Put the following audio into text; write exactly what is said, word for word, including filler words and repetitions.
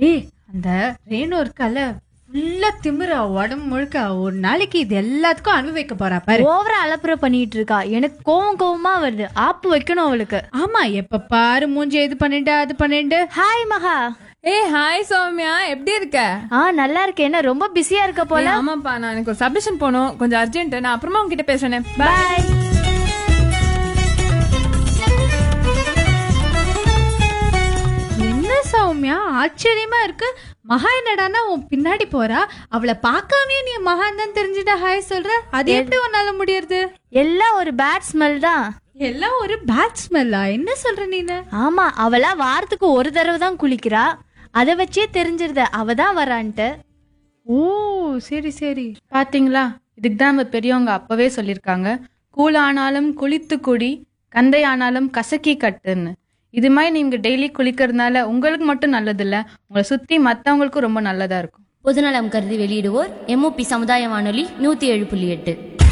ஏய், அந்த ரேணு இருக்கல ஃபுல்லா திமிரா உடம்பு முழுக்க ஒரு நாளைக்கு இது எல்லாத்துக்கும் அனுபவிக்க போறா பாரு. ஓவரா அலப்புற பண்ணிட்டு இருக்கா. எனக்கு கோவம் கோவமா வருது. ஆப்பு வைக்கணும் அவளுக்கு. ஆமா, எப்ப பாரு மூஞ்சி இது பண்ணிட்டு அது பண்ணிட்டு. ஹாய் மகா. ஏய் ஹாய் சௌமியா, எப்படி இருக்க? ஆ நல்லா இருக்கேன். என்ன ரொம்ப பிஸியா இருக்க போல? ஏய், ஆமாப்பா, நான் எனக்கு ஒரு சப்மிஷன் போகணும், கொஞ்சம் அர்ஜென்ட். நான் அப்புறமா உங்ககிட்ட பேசுறேன். பாய். என்ன சௌமியா ஆச்சரியமா இருக்கு. மகா என்னடானா உன் பின்னாடி போறா. அவளை பார்க்காமயே நீ மகான் தான் தெரிஞ்சுட்ட ஹாய் சொல்ற. அது எப்படி உன்னால முடியறது? எல்லாம் ஒரு பேட் ஸ்மெல் தான். எல்லாம் ஒரு பேட் ஸ்மெல்லா? என்ன சொல்ற நீனு? ஆமா, அவளா வாரத்துக்கு ஒரு தடவை தான் குளிக்கிறா. அதை வச்சே தெரிஞ்சிருத அவ தான் வரான்ட்டு. ஓ சரி சரி. பாத்தீங்களா, இதுக்கு தான் நம்ம பெரியவங்க அப்பவே சொல்லியிருக்காங்க, கூழ் ஆனாலும் குளித்து குடி, கந்தை ஆனாலும் கசக்கி கட்டுன்னு. இது மாதிரி நீங்க டெய்லி குளிக்கிறதுனால உங்களுக்கு மட்டும் நல்லது இல்ல, உங்களை சுத்தி மத்தவங்களுக்கும் ரொம்ப நல்லதா இருக்கும். பொதுநலம் கருதி வெளியிடுவோர் எம்ஓபி சமுதாய வானொலி நூத்தி ஏழு புள்ளி எட்டு.